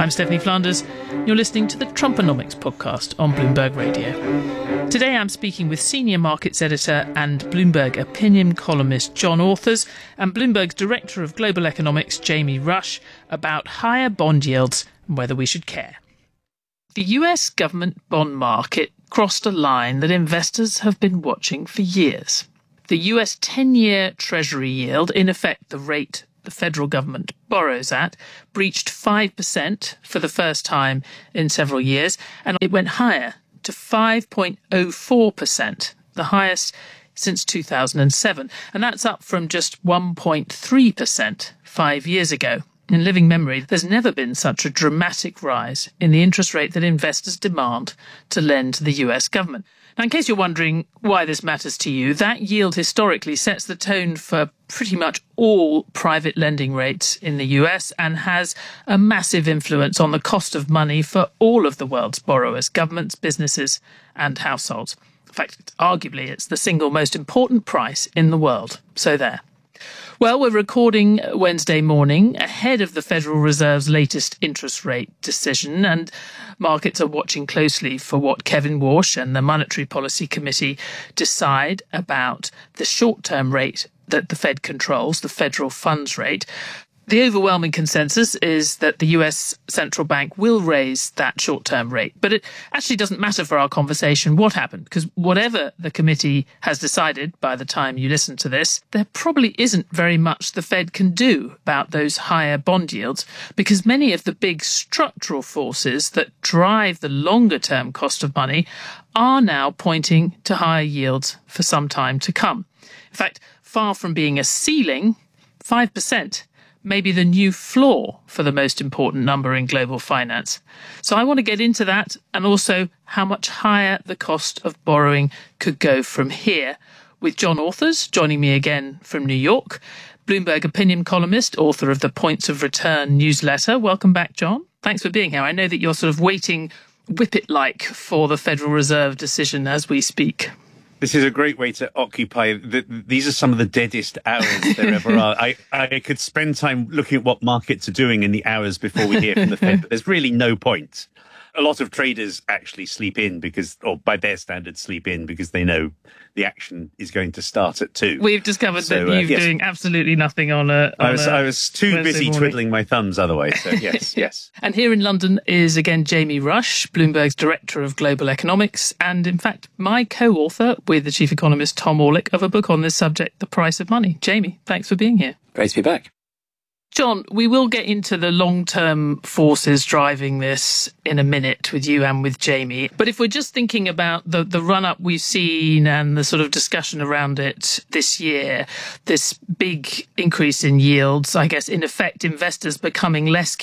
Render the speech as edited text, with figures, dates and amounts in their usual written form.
I'm Stephanie Flanders. You're listening to the Trumponomics podcast on Bloomberg Radio. Today I'm speaking with senior markets editor and Bloomberg opinion columnist John Authers and Bloomberg's director of global economics Jamie Rush about higher bond yields and whether we should care. The US government bond market crossed a line that investors have been watching for years. The US 10-year Treasury yield, in effect the rate the federal government borrows at, breached 5% for the first time in several years, and it went higher to 5.04%, the highest since 2007. And that's up from just 1.3% 5 years ago. In living memory, there's never been such a dramatic rise in the interest rate that investors demand to lend to the US government. Now, in case you're wondering why this matters to you, that yield historically sets the tone for pretty much all private lending rates in the US and has a massive influence on the cost of money for all of the world's borrowers, governments, businesses and households. In fact, arguably, it's the single most important price in the world. So there. Well, we're recording Wednesday morning ahead of the Federal Reserve's latest interest rate decision, and markets are watching closely for what Kevin Warsh and the Monetary Policy Committee decide about the short-term rate that the Fed controls, the federal funds rate. The overwhelming consensus is that the US central bank will raise that short-term rate. But it actually doesn't matter for our conversation what happened, because whatever the committee has decided by the time you listen to this, there probably isn't very much the Fed can do about those higher bond yields, because many of the big structural forces that drive the longer-term cost of money are now pointing to higher yields for some time to come. In fact, far from being a ceiling, 5% may be the new floor for the most important number in global finance. So I want to get into that and also how much higher the cost of borrowing could go from here with John Authers joining me again from New York, Bloomberg opinion columnist, author of the Points of Return newsletter. Welcome back, John. Thanks for being here. I know that you're sort of waiting whippet-like for the Federal Reserve decision as we speak. This is a great way to occupy. These are some of the deadest hours there ever are. I could spend time looking at what markets are doing in the hours before we hear from the Fed, but there's really no point. A lot of traders actually sleep in or by their standards, sleep in because they know the action is going to start at 2. We've discovered that you're doing absolutely nothing on a. I was too Wednesday busy morning. twiddling my thumbs otherwise. So yes. And here in London is again Jamie Rush, Bloomberg's director of global economics, and in fact my co-author with the chief economist Tom Orlick of a book on this subject, The Price of Money. Jamie, thanks for being here. Great to be back. John, we will get into the long-term forces driving this in a minute with you and with Jamie. But if we're just thinking about the run-up we've seen and the sort of discussion around it this year, this big increase in yields, I guess, in effect, investors becoming less